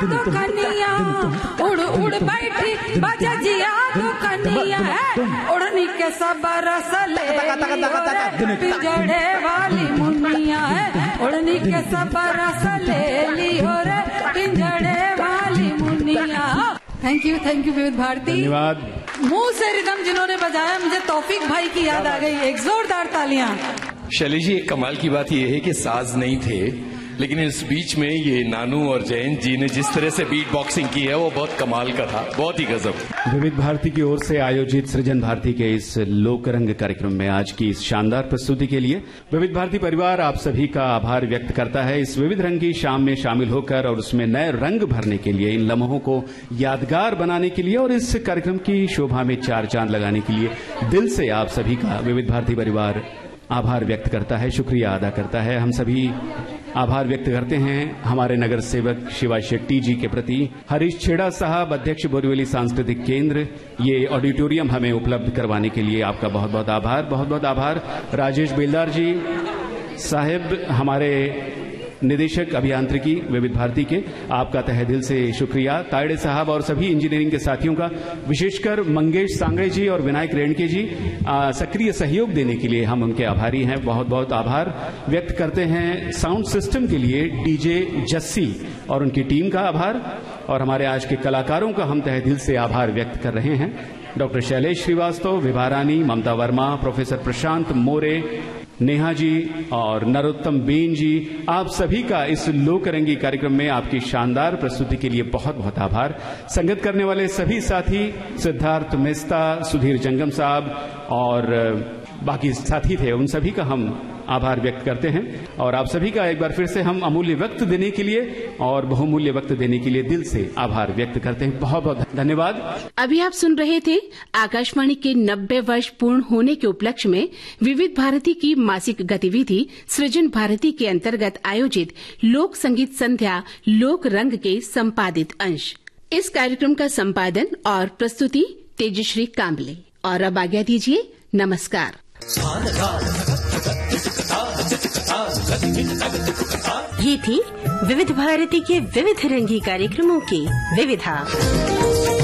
तो कन्या उड़ उड़ बैठी बजजिया तो कन्या है उड़नी के सब रस ले पिंजड़े वाली मुनिया है उड़नी के सब रस ले ली और पिंजड़े वाली मुनिया। थैंक यू विविध भारती। धन्यवाद। मुंह से रिदम जिन्होंने बजाया मुझे तौफीक भाई की याद आ गई। एक जोरदार तालियां। शैलेश जी, एक कमाल की बात यह है कि साज नहीं थे, लेकिन इस बीच में ये नानू और जयंत जी ने जिस तरह से बीट बॉक्सिंग की है वो बहुत कमाल का था, बहुत ही गजब। विविध भारती की ओर से आयोजित सृजन भारती के इस लोकरंग कार्यक्रम में आज की इस शानदार प्रस्तुति के लिए विविध भारती परिवार आप सभी का आभार व्यक्त करता है। इस विविध रंग की शाम में शामिल होकर और उसमें नए रंग भरने के लिए, इन लम्हों को यादगार बनाने के लिए और इस कार्यक्रम की शोभा में चार चांद लगाने के लिए दिल से आप सभी का विविध भारती परिवार आभार व्यक्त करता है, शुक्रिया अदा करता है। हम सभी आभार व्यक्त करते हैं हमारे नगर सेवक शिवा शेट्टी जी के प्रति। हरीश छेड़ा साहब, अध्यक्ष बोरीवली सांस्कृतिक केंद्र, ये ऑडिटोरियम हमें उपलब्ध करवाने के लिए आपका बहुत बहुत आभार, बहुत बहुत आभार। राजेश बेलदार जी साहेब, हमारे निदेशक अभियांत्रिकी विविध भारती के, आपका तहे दिल से शुक्रिया। तायड़े साहब और सभी इंजीनियरिंग के साथियों का, विशेषकर मंगेश सांगड़े जी और विनायक रेणके जी, सक्रिय सहयोग देने के लिए हम उनके आभारी हैं। बहुत बहुत आभार व्यक्त करते हैं साउंड सिस्टम के लिए डीजे जस्सी और उनकी टीम का आभार, और हमारे आज के कलाकारों का हम तहे दिल से आभार व्यक्त कर रहे हैं। डॉक्टर शैलेश श्रीवास्तव, विभा रानी, ममता वर्मा, प्रोफेसर प्रशांत मोरे, नेहा जी और नरोत्तम बेन जी, आप सभी का इस लोकरंगी कार्यक्रम में आपकी शानदार प्रस्तुति के लिए बहुत बहुत आभार। संगत करने वाले सभी साथी, सिद्धार्थ मेस्ता, सुधीर जंगम साहब और बाकी साथी थे, उन सभी का हम आभार व्यक्त करते हैं। और आप सभी का एक बार फिर से हम अमूल्य वक्त देने के लिए और बहुमूल्य वक्त देने के लिए दिल से आभार व्यक्त करते हैं। बहुत बहुत धन्यवाद। अभी आप सुन रहे थे आकाशवाणी के 90 वर्ष पूर्ण होने के उपलक्ष्य में विविध भारती की मासिक गतिविधि सृजन भारती के अंतर्गत आयोजित लोक संगीत संध्या लोक रंग के संपादित अंश। इस कार्यक्रम का संपादन और प्रस्तुति तेजश्री कांबले। और अब आज्ञा दीजिए, नमस्कार। ये थी विविध भारती के विविध रंगी कार्यक्रमों की विविधा।